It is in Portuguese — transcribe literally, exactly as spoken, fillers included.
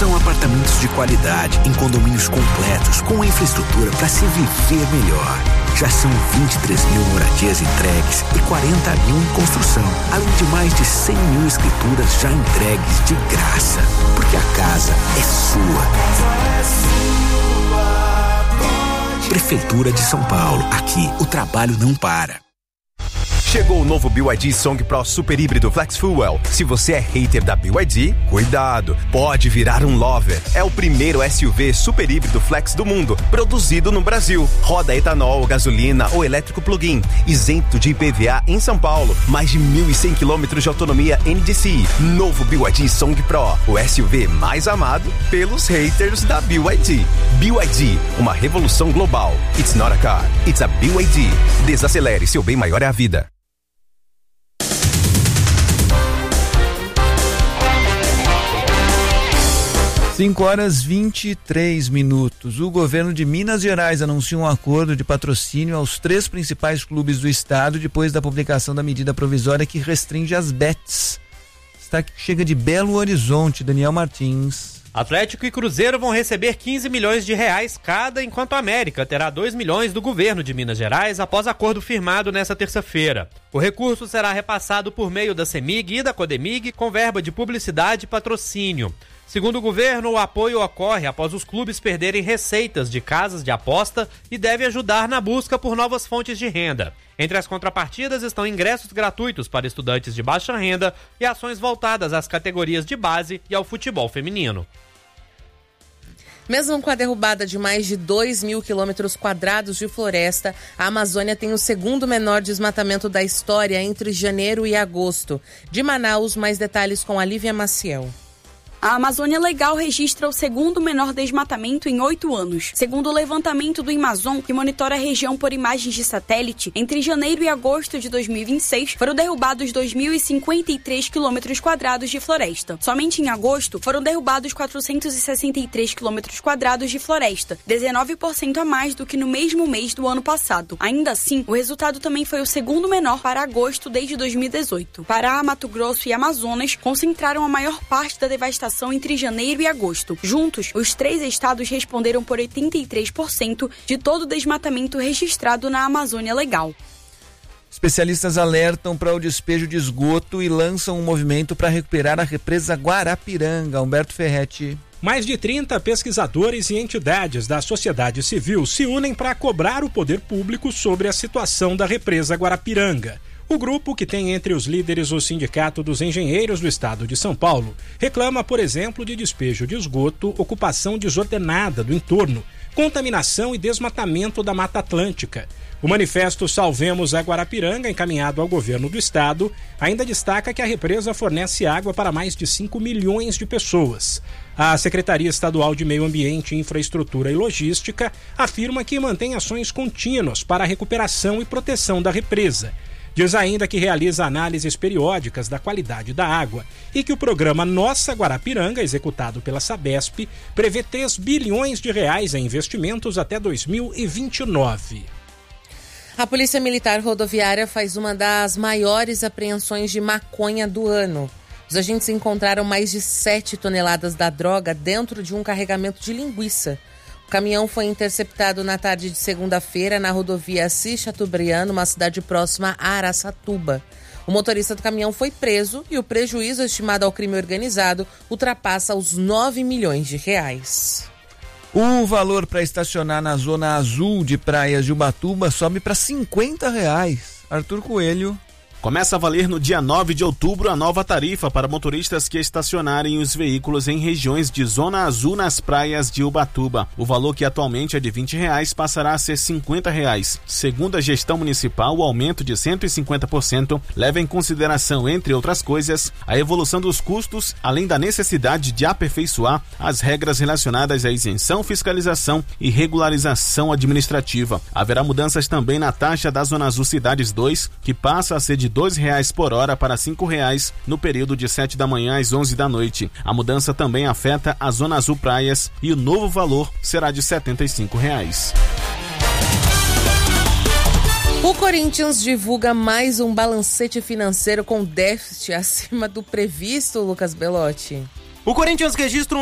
São apartamentos de qualidade em condomínios completos com infraestrutura para se viver melhor. Já são vinte e três mil moradias entregues e quarenta mil em construção, além de mais de cem mil escrituras já entregues de graça. Porque a casa é sua. Prefeitura de São Paulo. Aqui o trabalho não para. Chegou o novo B Y D Song Pro Super Híbrido Flex Fuel. Se você é hater da B Y D, cuidado, pode virar um lover. É o primeiro S U V super híbrido flex do mundo, produzido no Brasil. Roda etanol, gasolina ou elétrico plug-in, isento de I P V A em São Paulo. Mais de mil e cem quilômetros de autonomia N D C I. Novo B Y D Song Pro, o S U V mais amado pelos haters da B Y D. B Y D, uma revolução global. It's not a car, it's a B Y D. Desacelere, seu bem maior é a vida. cinco horas e vinte e três minutos. O governo de Minas Gerais anunciou um acordo de patrocínio aos três principais clubes do estado depois da publicação da medida provisória que restringe as bets. Destaque que chega de Belo Horizonte, Daniel Martins. Atlético e Cruzeiro vão receber quinze milhões de reais cada, enquanto a América terá dois milhões do governo de Minas Gerais após acordo firmado nesta terça-feira. O recurso será repassado por meio da CEMIG e da CODEMIG com verba de publicidade e patrocínio. Segundo o governo, o apoio ocorre após os clubes perderem receitas de casas de aposta e deve ajudar na busca por novas fontes de renda. Entre as contrapartidas estão ingressos gratuitos para estudantes de baixa renda e ações voltadas às categorias de base e ao futebol feminino. Mesmo com a derrubada de mais de dois mil quilômetros quadrados de floresta, a Amazônia tem o segundo menor desmatamento da história entre janeiro e agosto. De Manaus, mais detalhes com a Lívia Maciel. A Amazônia Legal registra o segundo menor desmatamento em oito anos. Segundo o levantamento do Amazon, que monitora a região por imagens de satélite, entre janeiro e agosto de dois mil e vinte e seis foram derrubados dois mil e cinquenta e três quilômetros quadrados de floresta. Somente em agosto foram derrubados quatrocentos e sessenta e três quilômetros quadrados de floresta, dezenove por cento a mais do que no mesmo mês do ano passado. Ainda assim, o resultado também foi o segundo menor para agosto desde dois mil e dezoito. Pará, Mato Grosso e Amazonas concentraram a maior parte da devastação entre janeiro e agosto. Juntos, os três estados responderam por oitenta e três por cento de todo o desmatamento registrado na Amazônia Legal. Especialistas alertam para o despejo de esgoto e lançam um movimento para recuperar a represa Guarapiranga. Humberto Ferretti. Mais de trinta pesquisadores e entidades da sociedade civil se unem para cobrar o poder público sobre a situação da represa Guarapiranga. O grupo, que tem entre os líderes o Sindicato dos Engenheiros do Estado de São Paulo, reclama, por exemplo, de despejo de esgoto, ocupação desordenada do entorno, contaminação e desmatamento da Mata Atlântica. O manifesto Salvemos a Guarapiranga, encaminhado ao governo do estado, ainda destaca que a represa fornece água para mais de cinco milhões de pessoas. A Secretaria Estadual de Meio Ambiente, Infraestrutura e Logística afirma que mantém ações contínuas para a recuperação e proteção da represa. Diz ainda que realiza análises periódicas da qualidade da água e que o programa Nossa Guarapiranga, executado pela Sabesp, prevê três bilhões de reais em investimentos até dois mil e vinte e nove. A Polícia Militar Rodoviária faz uma das maiores apreensões de maconha do ano. Os agentes encontraram mais de sete toneladas da droga dentro de um carregamento de linguiça. O caminhão foi interceptado na tarde de segunda-feira na rodovia Assis Chateaubriand, uma cidade próxima a Araçatuba. O motorista do caminhão foi preso e o prejuízo estimado ao crime organizado ultrapassa os nove milhões de reais. O valor para estacionar na zona azul de praias de Ubatuba sobe para cinquenta reais. Arthur Coelho. Começa a valer no dia nove de outubro a nova tarifa para motoristas que estacionarem os veículos em regiões de zona azul nas praias de Ubatuba. O valor, que atualmente é de vinte reais, passará a ser cinquenta reais. Segundo a gestão municipal, o aumento de cento e cinquenta por cento leva em consideração, entre outras coisas, a evolução dos custos, além da necessidade de aperfeiçoar as regras relacionadas à isenção, fiscalização e regularização administrativa. Haverá mudanças também na taxa da Zona Azul Cidades dois, que passa a ser de dois reais por hora para cinco reais no período de sete da manhã às onze da noite. A mudança também afeta a Zona Azul Praias e o novo valor será de setenta e cinco reais. O Corinthians divulga mais um balancete financeiro com déficit acima do previsto, Lucas Belotti. O Corinthians registra um